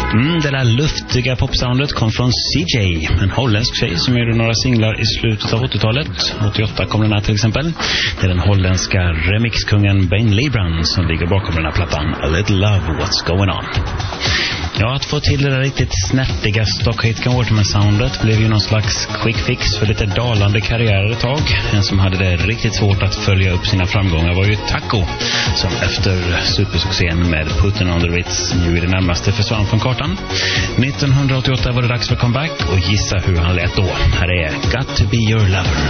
Det där luftiga popsoundet kom från CJ, en holländsk tjej som gjorde några singlar i slutet av 80-talet. 88 kom den här till exempel. Det är den holländska remixkungen Ben Libran som ligger bakom den här plattan A Little Love, What's Going On. Ja, att få till det där riktigt snärtiga Stockholm Waterman-soundet blev ju någon slags quick fix för lite dalande karriärer ett tag. En som hade det riktigt svårt att följa upp sina framgångar var ju Taco, som efter supersuccén med Putten on the Ritz nu i det närmaste försvann från kartan. 1988 var det dags för comeback och gissa hur han lät då. Här är Got to Be Your Lover.